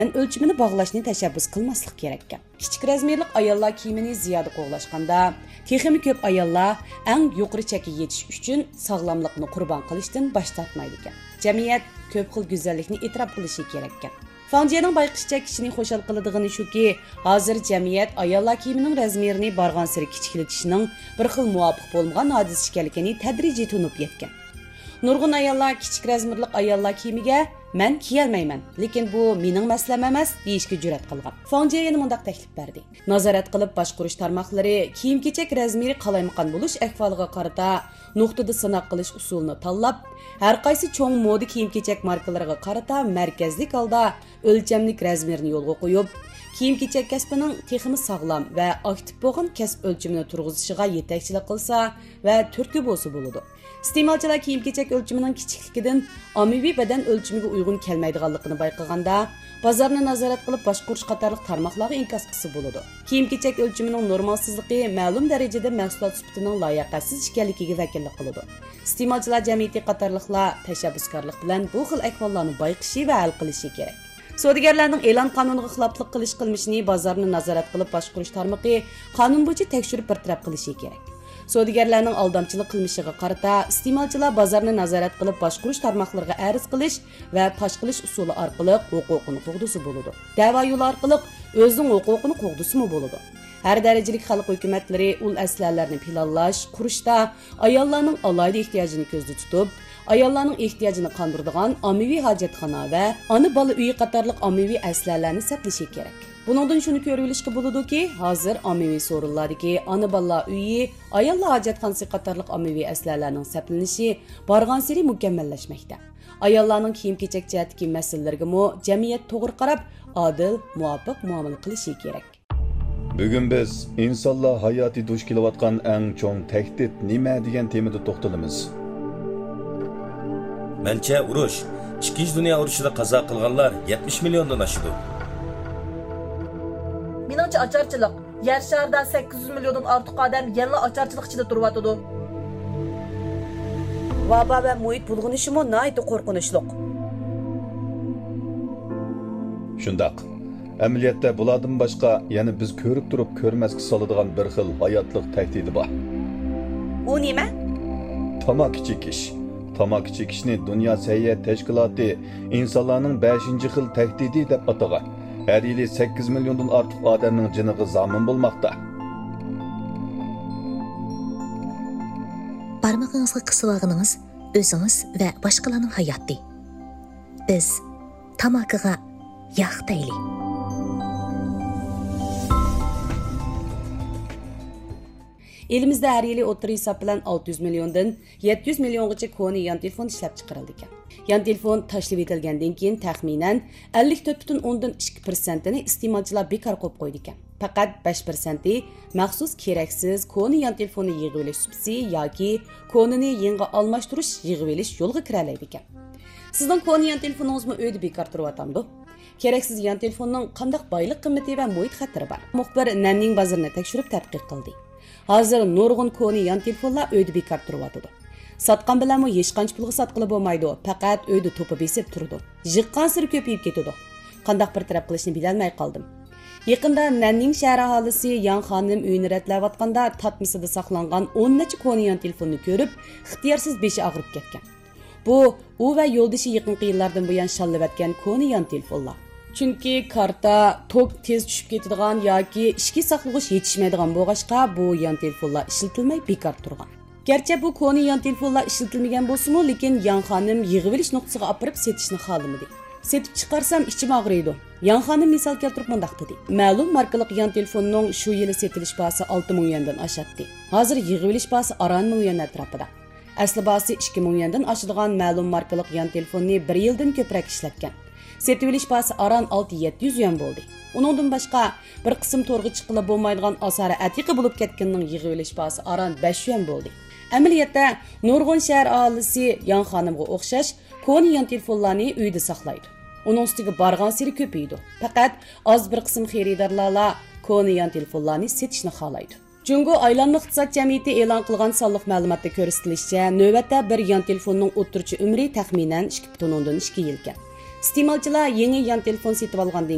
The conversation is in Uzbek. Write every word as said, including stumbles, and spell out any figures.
ölçümünü bağlashni tashabbus qilmaslik kerak ekan. Kichik razmerlik ayollar kiyimini ziyoda qo'g'lashganda, texmi ko'p ayollar eng yuqori chekka yetish uchun sog'lomlikni qurbon qilishdan bosh tortmaydi ekan. Jamiyat ko'p xil go'zallikni e'tirof qilishi kerak ekan. Fanjiyaning bayqishcha kishini xo'shal qiladigan shuki, hozir jamiyat ayollar kiyimining razmerini bargan sari kichiklatishning bir xil muvofiq bo'lmagan hodisa ekanligini tadrijiy tunib yetgan. Nurg'un ayollar kichik razmerlik ayollar kiyimiga "Men kiyolmayman, lekin bu mening maslam emas" deyishga jur'at qilgan. Fanjiya yana mundaq taklif berdi. Nazorat qilib boshqarish tarmoqlari kiyim-kechak razmeri qalaymaqan bo'lish ahvoliga qarata nuqtada sinoq qilish usulini tanlab, har qaysi cho'ng moda kiyim-kechak markalariga qarata markazlik holda o'lchamlik razmerini yo'lga qo'yib, kiyim-kechak kasbining texmi sog'lom va aktiv bo'lgan kasb o'lchimini turg'izishiga yetakchilik qilsa va turtki bo'lsa bo'ladi. Iste'molchilar kiyim-kechak o'lchimining kichikligidan ommaviy badan o'lchimiga uyg'un kelmaydiganligini bayqaganda, bozorni nazorat qilib boshqarish qatorliq tarmoqlarga inkos qilsa bo'ladi. Kiyim-kechak o'lchimining normalsizligi ma'lum darajada mahsulot sifatining loyiqasiz ekanligiga vakillik qiladi. Iste'molchilar jamiyati qatorliqlar tashabbuskorlik bilan bu xil ahvollarni bayqishi va hal qilishi kerak. Savdogarlarning e'lon qonuniga xiloflik qilish qilmishini bozorni nazorat qilib boshqarish tarmoqi qonun bo'yicha tekshirib bartaraf qilishi kerak. Savdogarlarning aldamchilik qilmishiga qarata iste'molchilar bozorni nazorat qilib boshqarish tarmoqlariga arz qilish va fosh qilish usuli orqali huquqini qo'g'disi bo'ladi. Da'vo yo'li orqali o'zining huquqini qo'g'disimi bo'ladi. Har darajalik xalq hukumatlari ul aslarlarni planlash, qurishda ayollarning alohida ehtiyojini ko'zda tutib, ayollarning ehtiyojini qondiradigan ommaviy hojatxona va ona bola uyi qatorliq ommaviy aslarlarni saqlashi kerak. Buningdan shuni ko'rib olishga bo'ladiki, hozir ommaviy so'rinlardagi ona bolalar uyi, ayollar hojatxonasi qatorliq ommaviy aslarlarning saqlanishi borgan sari mukammallashmoqda. Ayollarning kiyim-kechak jihatdagi masalalarga mo jamiyat to'g'ri qarab, adil, muvofiq muomala qilishi kerak. Bugun biz insonlar hayoti duch kelayotgan eng cho'ng tahdid nima degan temada to'xtalamiz. Mencha urush, ikkinchi dunyo urushida qazo qilganlar yetmish milliondan oshdi. Meningcha ocharchilik, yer sharida sakkiz yuz milliondan ortiq odam yana ocharchilik ichida turyapti. Vaba va muhit bulg'unishi mo nihoyatda qo'rqinchli. Shundaq. Amaliyotda bulardan boshqa yana biz ko'rib turib ko'rmasga soladigan bir xil hayotlik tahdidi bor. U nima? Tamaki chekish. Tamaki chekishni Dunyo sayyohat tashkiloti insonlarning beshinchi xil tahdidi deb atagan. Her yili sakkiz milliondan ortiq odamning jiniga zomin bo'lmoqda. Barmog'ingizga qisib olganingiz o'zingiz va boshqalarning hayoti. Biz tamakiga yo'q deylik. Elimizda har yili o'ttiz hisob bilan olti yuz milliondan yetti yuz milliongacha koni yon telefon ishlab chiqarildi ekan. Yan telefon tashlab etilgandan keyin taxminan ellik to'rt butun o'ndan ikki prosentini iste'molchilar bekor qo'yib qo'ydi ekan. Faqat besh prosenti maxsus keraksiz koni yan telefonni yig'ib olish subsi yoki konini yangi almashtirish yig'ib olish yo'lga kiralaydi ekan. Sizning koni yan telefoningizmi uyda bekor turyotamdi? Keraksiz yan telefonning qanday boylik qimmati va muhit xatiri bor? Muxbir Nanning bozorini tekshirib tadqiq qildi. Hozir nurg'un koni yan telefonlar uyda bekor turyapti. Satqan bilanmi hech qancha pulga sotqili bo'lmaydi, faqat uyda to'pi besib turdi. Jiqqan sir ko'payib ketdi. Qanday bir taraf qilishni bilolmay qoldim. Yaqinda Nanning shahar aholisi Yan xonim uyini ratlayotganda tatmisida saqlangan o'n necha koni yan telefonni ko'rib, ixtiyorsiz beshi og'rib ketgan. Bu u va yo'ldoshi yaqinqi yillardan buyon shallayotgan koni yan telefonlar. Chunki karta tok tez tushib ketadigan yoki ishki saqlag'ich yetishmaydigan bo'lg'achqa bu yan telefonlar ishlatilmay bekor turgan. Gerçi bu koni yan telefonlar ishlatilmagan bo'lsa-mu, lekin Yan xonim yig'ib olish nuqtasiga olib setishni xohlamadi. Setib chiqarsam ichim og'riydi. Yan xonim misol keltirib mundaq dedi. Ma'lum markalik yan telefonning shu yili setilish bahsi olti ming yuandan oshadi. Hozir yig'ib olish bahsi aron ming yuan atrofida. Asli bahsi ikki ming yuandan oshadigan ma'lum markalik yan telefonni bir yildan ko'proq ishlatgan. Setib olish bahsi aron olti yetti yuz yuan bo'ldi. Uningdan boshqa bir qism to'rg'i chiqilib bo'lmaydigan asari atiqi bo'lib ketganning yig'ib olish bahsi aron besh yuan bo'ldi. Amaliyotda nurg'un shahar aholisi Yan xonimga o'xshash koni yan telefonlarni uyda saqlaydi. Uning ustiga borgan siri ko'paydi. Faqat oz bir qism xaridorlar koni yan telefonlarni setishni xohlaydi. Jungo aylanma iqtisod jamiyati e'lon qilgan sonliq ma'lumotda ko'rsatilishicha, navbatda bir yan telefonning o'ttirchi umri taxminan ikki butun o'ndan ikki yil ekan. Iste'molchilar yangi yan telefon setib olgandan